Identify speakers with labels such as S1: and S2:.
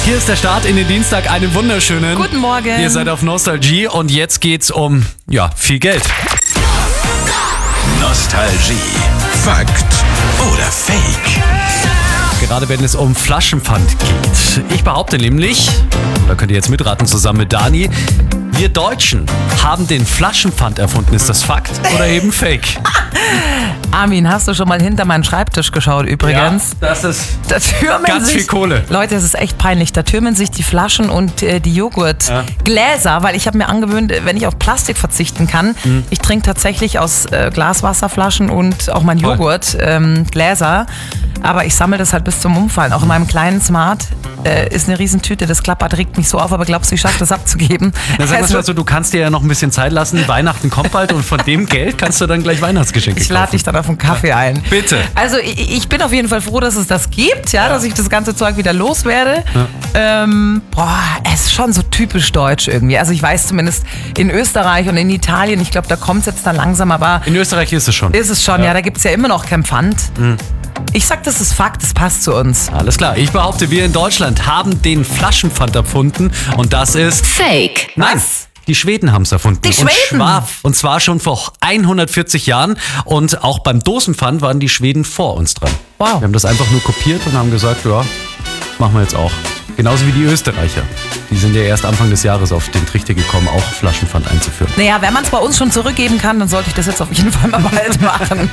S1: Hier ist der Start in den Dienstag. Einen wunderschönen.
S2: Guten Morgen.
S1: Ihr seid auf Nostalgie und jetzt geht's um, viel Geld.
S3: Nostalgie. Fakt oder Fake?
S1: Gerade wenn es um Flaschenpfand geht. Ich behaupte nämlich, da könnt ihr jetzt mitraten zusammen mit Dani, wir Deutschen haben den Flaschenpfand erfunden. Ist das Fakt oder eben Fake?
S2: Armin, hast du schon mal hinter meinen Schreibtisch geschaut übrigens?
S1: Ja, das ist
S2: Da türmen
S1: ganz
S2: sich,
S1: viel Kohle.
S2: Leute, das ist echt peinlich. Da türmen sich die Flaschen und die Joghurtgläser, weil ich habe mir angewöhnt, wenn ich auf Plastik verzichten kann, ich trinke tatsächlich aus Glaswasserflaschen und auch mein Joghurt Gläser. Aber ich sammle das halt bis zum Umfallen. Auch in meinem kleinen Smart ist eine Riesentüte. Das klappert, regt mich so auf, aber glaubst du, ich schaffe das abzugeben?
S1: Na, sag mal so, du kannst dir ja noch ein bisschen Zeit lassen. Weihnachten kommt bald und von dem Geld kannst du dann gleich Weihnachtsgeschenke kaufen.
S2: Ich lade dich dann auf einen Kaffee ein.
S1: Bitte.
S2: Also ich bin auf jeden Fall froh, dass es das gibt, dass ich das ganze Zeug wieder loswerde. Ja. Es ist schon so typisch deutsch irgendwie. Also ich weiß zumindest in Österreich und in Italien, ich glaube, da kommt es jetzt dann langsam, aber...
S1: In Österreich ist es schon.
S2: Ist es schon, ja da gibt es ja immer noch kein Pfand. Ich sag, das ist Fakt, das passt zu uns.
S1: Alles klar, ich behaupte, wir in Deutschland haben den Flaschenpfand erfunden und das ist...
S4: Fake.
S1: Nein. Die Schweden haben es erfunden.
S2: Die Schweden?
S1: Und zwar schon vor 140 Jahren. Und auch beim Dosenpfand waren die Schweden vor uns dran.
S2: Wow.
S1: Wir haben das einfach nur kopiert und haben gesagt, ja, machen wir jetzt auch. Genauso wie die Österreicher. Die sind ja erst Anfang des Jahres auf den Trichter gekommen, auch Flaschenpfand einzuführen.
S2: Naja, wenn man es bei uns schon zurückgeben kann, dann sollte ich das jetzt auf jeden Fall mal bald machen.